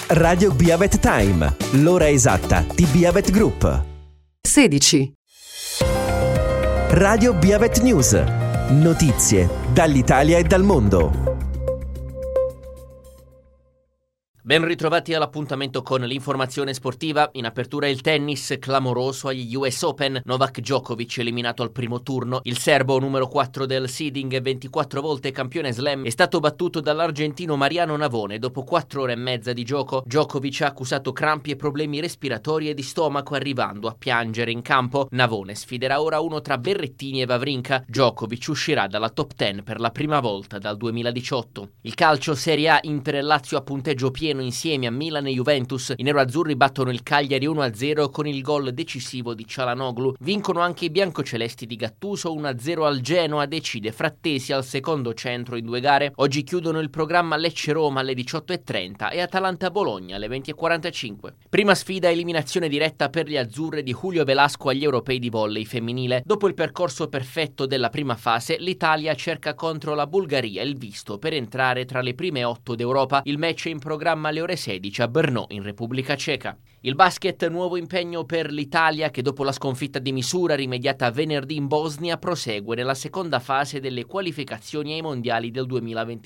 Radio Beavet Time, l'ora esatta di Beavet Group. 16. Radio Beavet News, notizie dall'Italia e dal mondo. Ben ritrovati all'appuntamento con l'informazione sportiva. In apertura il tennis, clamoroso agli US Open. Novak Djokovic eliminato al primo turno. Il serbo numero 4 del seeding e 24 volte campione slam è stato battuto dall'argentino Mariano Navone dopo 4 ore e mezza di gioco. Djokovic ha accusato crampi e problemi respiratori e di stomaco, arrivando a piangere in campo. Navone sfiderà ora uno tra Berrettini e Wawrinka. Djokovic uscirà dalla top 10 per la prima volta dal 2018. Il calcio Serie A, Inter e Lazio a punteggio pieno insieme a Milan e Juventus. I neroazzurri battono il Cagliari 1-0 con il gol decisivo di Çalhanoğlu. Vincono anche i biancocelesti di Gattuso. 1-0 al Genoa decide Frattesi al secondo centro in 2 gare. Oggi chiudono il programma Lecce-Roma alle 18:30 e Atalanta-Bologna alle 20:45. Prima sfida, eliminazione diretta per gli azzurri di Julio Velasco agli europei di volley femminile. Dopo il percorso perfetto della prima fase, l'Italia cerca contro la Bulgaria il visto per entrare tra le prime 8 d'Europa. Il match è in programma alle ore 16 a Brno, in Repubblica Ceca. Il basket, nuovo impegno per l'Italia che dopo la sconfitta di misura rimediata venerdì in Bosnia prosegue nella seconda fase delle qualificazioni ai mondiali del 2023.